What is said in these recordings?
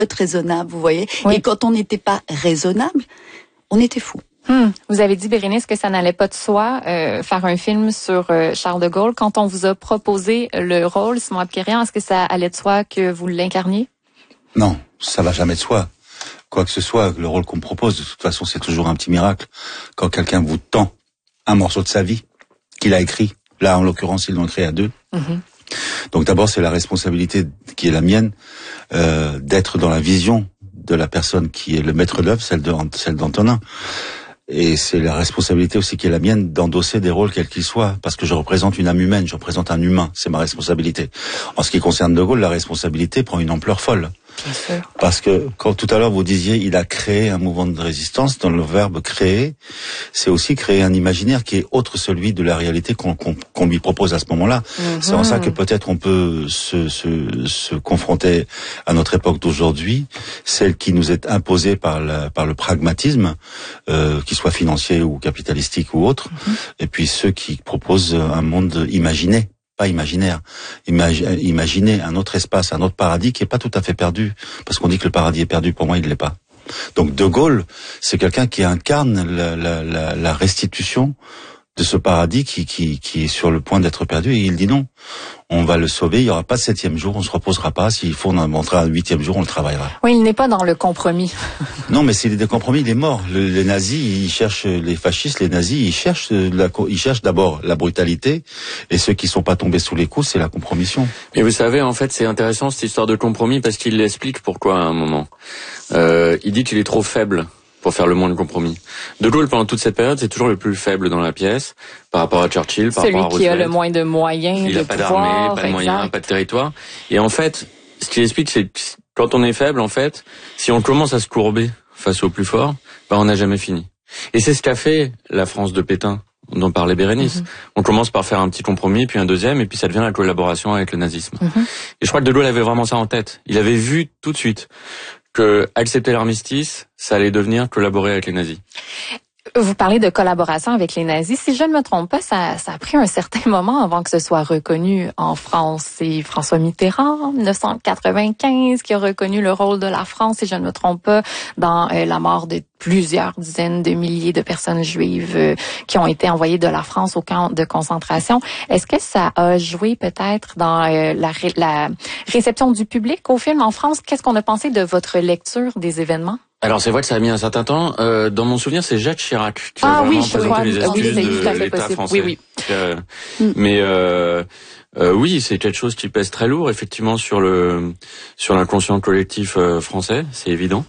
être raisonnable, vous voyez. Oui. Et quand on n'était pas raisonnable, on était fou. Vous avez dit, Bérénice, que ça n'allait pas de soi faire un film sur Charles de Gaulle. Quand on vous a proposé le rôle, Simon Abkarian, est-ce que ça allait de soi que vous l'incarniez? Non, ça va jamais de soi. Quoi que ce soit, le rôle qu'on me propose, de toute façon, c'est toujours un petit miracle. Quand quelqu'un vous tend un morceau de sa vie, qu'il a écrit, là, en l'occurrence, ils l'ont écrit à deux. Donc d'abord, c'est la responsabilité qui est la mienne, d'être dans la vision de la personne qui est le maître d'œuvre, celle d'Antonin. Et c'est la responsabilité aussi qui est la mienne d'endosser des rôles quels qu'ils soient, parce que je représente une âme humaine, je représente un humain, c'est ma responsabilité. En ce qui concerne De Gaulle, la responsabilité prend une ampleur folle. Bien sûr. Parce que, quand tout à l'heure vous disiez, il a créé un mouvement de résistance, dans le verbe créer, c'est aussi créer un imaginaire qui est autre celui de la réalité qu'on lui propose à ce moment-là. C'est en ça que peut-être on peut se confronter à notre époque d'aujourd'hui, celle qui nous est imposée par le pragmatisme, qu'il soit financier ou capitalistique ou autre, et puis ceux qui proposent un monde imaginé. Pas imaginaire. Imaginez un autre espace, un autre paradis qui est pas tout à fait perdu. Parce qu'on dit que le paradis est perdu, pour moi, il ne l'est pas. Donc De Gaulle, c'est quelqu'un qui incarne la restitution de ce paradis qui est sur le point d'être perdu, et il dit non. On va le sauver, il n'y aura pas de 7e jour, on se reposera pas. S'il faut, on inventera un 8e jour, on le travaillera. Oui, il n'est pas dans le compromis. Non, mais s'il est des compromis, il est mort. Les nazis, ils cherchent, les fascistes, les nazis, ils cherchent d'abord la brutalité, et ceux qui sont pas tombés sous les coups, c'est la compromission. Et vous savez, en fait, c'est intéressant cette histoire de compromis, parce qu'il l'explique pourquoi à un moment. Il dit qu'il est trop faible pour faire le moins de compromis. De Gaulle, pendant toute cette période, c'est toujours le plus faible dans la pièce, par rapport à Churchill, par rapport à Roosevelt. Celui qui a le moins de moyens, il n'a pas d'armée, pas de moyens, pas de territoire. Et en fait, ce qu'il explique, c'est que quand on est faible, en fait, si on commence à se courber face au plus fort, on n'a jamais fini. Et c'est ce qu'a fait la France de Pétain, dont parlait Bérénice. On commence par faire un petit compromis, puis un deuxième, et puis ça devient la collaboration avec le nazisme. Et je crois que De Gaulle avait vraiment ça en tête. Il avait vu tout de suite que accepter l'armistice, ça allait devenir collaborer avec les nazis. Vous parlez de collaboration avec les nazis. Si je ne me trompe pas, ça a pris un certain moment avant que ce soit reconnu en France. C'est François Mitterrand, en 1995, qui a reconnu le rôle de la France, si je ne me trompe pas, dans la mort de plusieurs dizaines de milliers de personnes juives qui ont été envoyées de la France au camp de concentration. Est-ce que ça a joué peut-être dans la réception du public au film en France? Qu'est-ce qu'on a pensé de votre lecture des événements? Alors c'est vrai que ça a mis un certain temps. Dans mon souvenir, c'est Jacques Chirac qui a vraiment présenté les excuses de l'État français. Oui. Mais oui, c'est quelque chose qui pèse très lourd effectivement sur l'inconscient collectif français, c'est évident.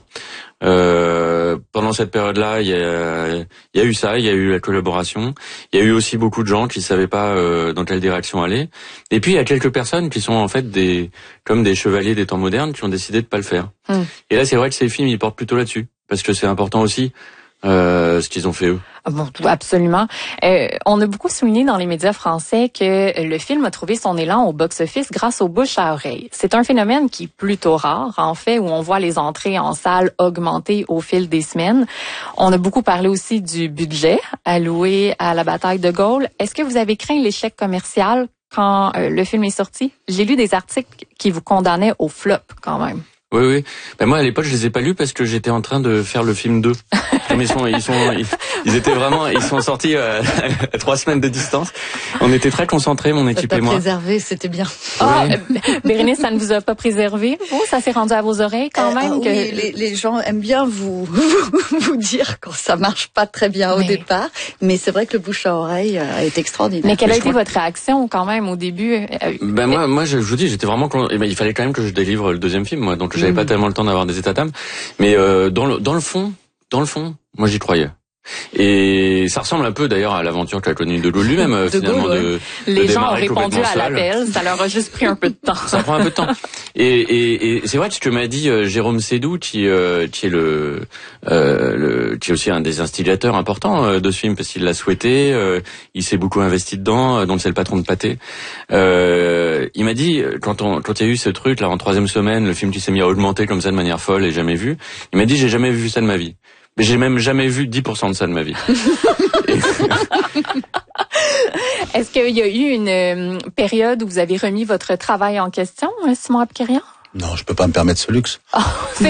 Pendant cette période-là, il y a eu ça, il y a eu la collaboration. Il y a eu aussi beaucoup de gens qui savaient pas dans quelle direction aller. Et puis il y a quelques personnes qui sont en fait comme des chevaliers des temps modernes qui ont décidé de pas le faire. Et là, c'est vrai que ces films ils portent plutôt là-dessus parce que c'est important aussi ce qu'ils ont fait eux. Bon, absolument. On a beaucoup souligné dans les médias français que le film a trouvé son élan au box-office grâce au bouche à oreille. C'est un phénomène qui est plutôt rare, en fait, où on voit les entrées en salle augmenter au fil des semaines. On a beaucoup parlé aussi du budget alloué à la bataille de Gaulle. Est-ce que vous avez craint l'échec commercial quand le film est sorti? J'ai lu des articles qui vous condamnaient au flop, quand même. Oui. Ben moi à l'époque je les ai pas lus parce que j'étais en train de faire le film 2. Comme ils sont sortis à 3 semaines de distance. On était très concentrés, mon équipe et moi. Préservé, c'était bien. Bérénice, ça ne vous a pas préservé? Vous, ça s'est rendu à vos oreilles quand même? Oui, les gens aiment bien vous dire quand ça marche pas très bien au départ, mais c'est vrai que le bouche à oreille a été extraordinaire. Mais quelle a été votre réaction quand même au début? Moi, je vous dis, j'étais vraiment il fallait quand même que je délivre le deuxième film, moi, donc j'avais pas tellement le temps d'avoir des états d'âme, mais dans le fond, moi j'y croyais. Et ça ressemble un peu d'ailleurs à l'aventure qu'a connue De Gaulle lui-même, finalement. Les gens ont répondu à l'appel, ça leur a juste pris un peu de temps. Ça prend un peu de temps. Et c'est vrai que ce que m'a dit Jérôme Sédou, qui est aussi un des instigateurs importants de ce film, parce qu'il l'a souhaité, il s'est beaucoup investi dedans, donc c'est le patron de Pathé. Il m'a dit, quand il y a eu ce truc là en 3e semaine, le film qui s'est mis à augmenter comme ça de manière folle et jamais vu, il m'a dit j'ai jamais vu ça de ma vie. Mais j'ai même jamais vu 10% de ça de ma vie. Est-ce qu'il y a eu une période où vous avez remis votre travail en question, Simon Abkarian? Non, je peux pas me permettre ce luxe.